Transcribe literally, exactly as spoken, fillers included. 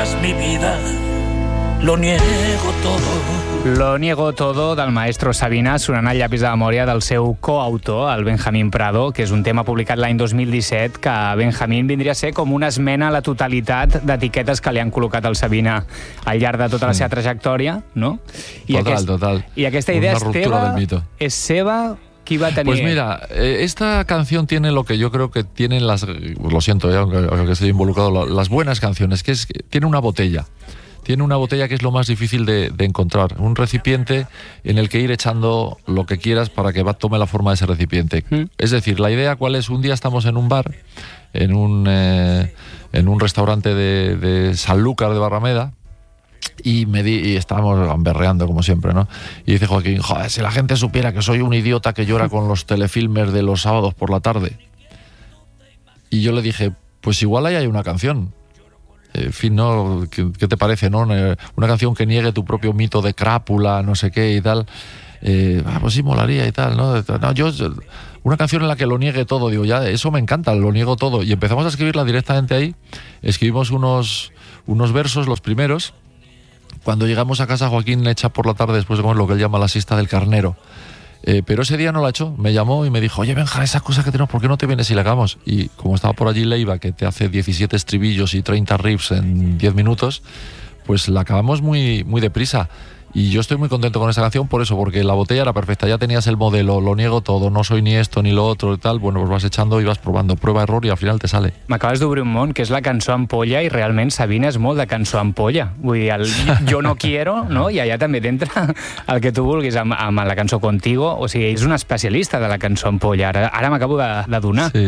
todas mi vida. Lo niego todo. Lo niego todo, del maestro Sabina, sonant al llapis de memòria del seu coautor, el Benjamín Prado, que és un tema publicat l'any dos mil disset, que Benjamín vindria a ser com una esmena a la totalitat d'etiquetes que li han col·locat al Sabina al llarg de tota la seva trajectòria, no? I total, aquest, total. I aquesta idea Una és ruptura teva, del mito. és seva... ¿Qué iba a tener? Pues mira, eh, esta canción tiene lo que yo creo que tienen las... Lo siento, eh, aunque, aunque estoy involucrado, la, las buenas canciones, que es que tiene una botella. Tiene una botella que es lo más difícil de, de encontrar. Un recipiente en el que ir echando lo que quieras para que va, tome la forma de ese recipiente. ¿Mm? Es decir, la idea cuál es, un día estamos en un bar, en un, eh, en un restaurante de, de Sanlúcar de Barrameda, y me di, y estábamos gamberreando como siempre, ¿no? Y dice Joaquín, joder, si la gente supiera que soy un idiota que llora con los telefilmes de los sábados por la tarde. Y yo le dije, pues igual ahí hay una canción. En fin, ¿no? ¿Qué, qué te parece, no? Una canción que niegue tu propio mito de crápula, no sé qué y tal. Eh, ah, pues sí, molaría y tal, ¿no? No, yo... Una canción en la que lo niegue todo, digo, ya, eso me encanta, lo niego todo. Y empezamos a escribirla directamente ahí. Escribimos unos, unos versos, los primeros. Cuando llegamos a casa, Joaquín echa por la tarde después de comer lo que él llama la siesta del carnero. Eh, pero ese día no la echó, me llamó y me dijo, oye, Benja, esa cosa que tenemos, ¿por qué no te vienes y la hagamos? Y como estaba por allí Leiva, que te hace diecisiete estribillos y treinta riffs en diez minutos, pues la acabamos muy, muy deprisa. Y yo estoy muy contento con esa canción por eso, porque la botella era perfecta, ya tenías el modelo, lo niego todo, no soy ni esto ni lo otro y tal, bueno, pues vas echando y vas probando, prueba, error i al final te sale. M'acabes d'obrir un món, que és la cançó ampolla, i realment Sabina és molt de cançó ampolla. Vull dir, el jo no quiero, no? I allà també t'entra el que tu vulguis amb, amb la cançó Contigo, o sigui, és un especialista de la cançó ampolla, ara, ara m'acabo d'adonar. Sí.